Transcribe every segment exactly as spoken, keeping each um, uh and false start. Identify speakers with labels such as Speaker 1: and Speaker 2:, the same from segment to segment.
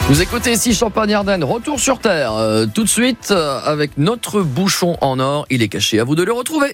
Speaker 1: Vous écoutez ici Champagne-Ardenne, retour sur Terre, euh, tout de suite euh, avec notre bouchon en or, il est caché, à vous de le retrouver.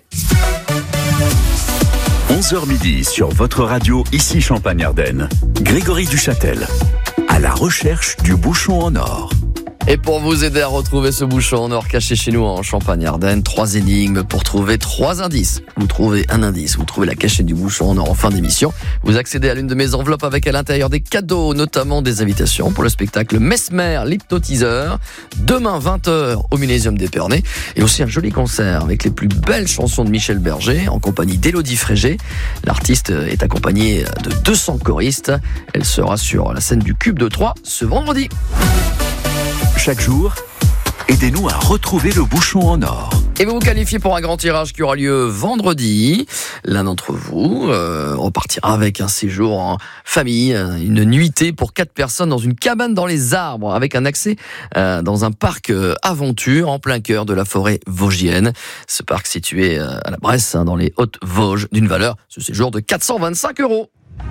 Speaker 2: onze heures midi sur votre radio, ici Champagne-Ardenne. Grégory Duchâtel, à la recherche du bouchon en or.
Speaker 1: Et pour vous aider à retrouver ce bouchon en or caché chez nous en Champagne-Ardenne, trois énigmes pour trouver trois indices. Vous trouvez un indice, vous trouvez la cachette du bouchon en or en fin d'émission. Vous accédez à l'une de mes enveloppes avec à l'intérieur des cadeaux, notamment des invitations pour le spectacle Mesmer, l'hypnotiseur, demain vingt heures au Millésium d'Épernay. Et aussi un joli concert avec les plus belles chansons de Michel Berger en compagnie d'Élodie Frégé. L'artiste est accompagnée de deux cents choristes. Elle sera sur la scène du Cube de Troyes ce vendredi.
Speaker 2: Chaque jour, aidez-nous à retrouver le bouchon en or.
Speaker 1: Et vous vous qualifiez pour un grand tirage qui aura lieu vendredi. L'un d'entre vous euh, repartira avec un séjour en famille, une nuitée pour quatre personnes dans une cabane dans les arbres, avec un accès euh, dans un parc euh, aventure en plein cœur de la forêt vosgienne. Ce parc situé euh, à la Bresse, hein, dans les Hautes-Vosges, d'une valeur, ce séjour de quatre cent vingt-cinq euros.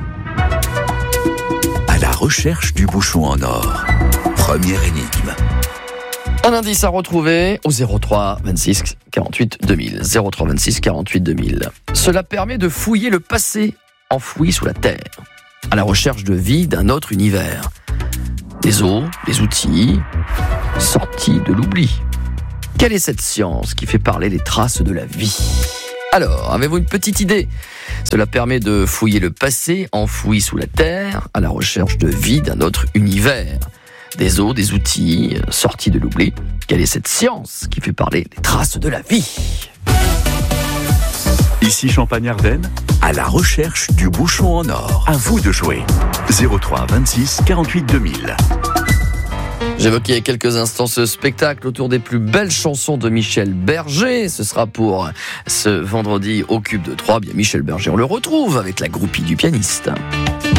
Speaker 2: À la recherche du bouchon en or. Première énigme.
Speaker 1: Un indice à retrouver au zéro trois vingt-six quarante-huit deux mille. zéro trois vingt-six quarante-huit deux mille. Cela permet de fouiller le passé enfoui sous la terre, à la recherche de vie d'un autre univers. Des os, des outils, sortis de l'oubli. Quelle est cette science qui fait parler les traces de la vie ? Alors, avez-vous une petite idée ? Cela permet de fouiller le passé enfoui sous la terre, à la recherche de vie d'un autre univers. Des os, des outils, sortis de l'oubli. Quelle est cette science qui fait parler les traces de la vie ?
Speaker 2: Ici Champagne-Ardenne, à la recherche du bouchon en or. À vous de jouer. zéro trois vingt-six quarante-huit deux mille.
Speaker 1: J'évoquais il y a quelques instants ce spectacle autour des plus belles chansons de Michel Berger. Ce sera pour ce vendredi au Cube de Troyes. Bien Michel Berger, on le retrouve avec la groupie du pianiste.